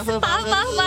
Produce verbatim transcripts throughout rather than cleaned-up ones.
フパフパフパ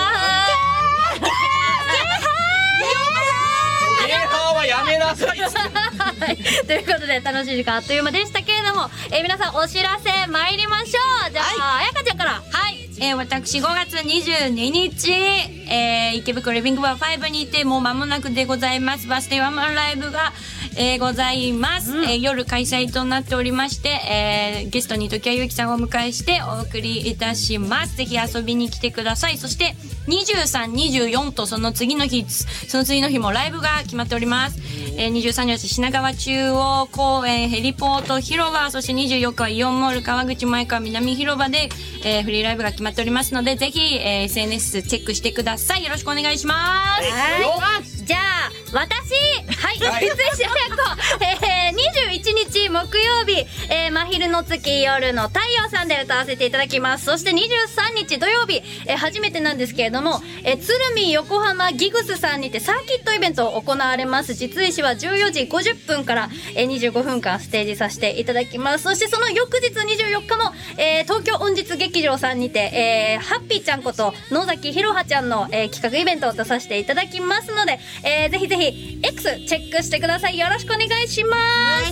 ゲーハーはやめなさいということで楽しい時間あっという間でしたけれども、えー、皆さんお知らせ参りましょう。じゃあ、あやかちゃんから。 はい、えー、私ごがつにじゅうににち、えー、池袋リビングバーごにてもう間もなくでございますバースデーワンマンライブが、えー、ございます、うん、えー、夜開催となっておりまして、えー、ゲストに時矢ゆきさんをお迎えしてお送りいたします。ぜひ遊びに来てください。そしてにじゅうさん、にじゅうよんとその次の日その次の日もライブが決まっております。えー、にじゅうさんにち品川中央公園ヘリポート広場、そしてにじゅうよっかはイオンモール川口前川南広場で、えー、フリーライブが決まっておりますので、ぜひ、えー、エスエヌエス チェックしてください。よろしくお願いします。 はい、じゃあ私はい三石彩子、えー、にじゅういちにち木曜日、えー、真昼の月夜の太陽さんで歌わせていただきます。そしてにじゅうさんにち土曜日、えー、初めてなんですけれども、えー、鶴見横浜ギグスさんにてサーキットイベントを行われます。実石はじゅうよじごじゅっぷんから、えー、にじゅうごふんかんステージさせていただきます。そしてその翌日にじゅうよっかも、えー、東京音実劇場さんにて、えー、ハッピーちゃんこと野崎ひろはちゃんの、えー、企画イベントを出させていただきますので、えー、ぜひぜひ X チェックしてください。よろしくお願いします。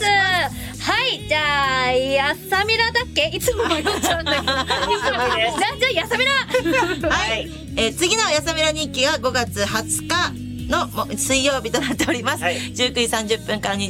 はい、じゃあやさみらだっけ、いつも迷っちゃうんだけどじゃあやさみらはい、えー、次のやさみら日記がごがつはつかの水曜日となっております、はい、じゅうくじさんじゅっぷんから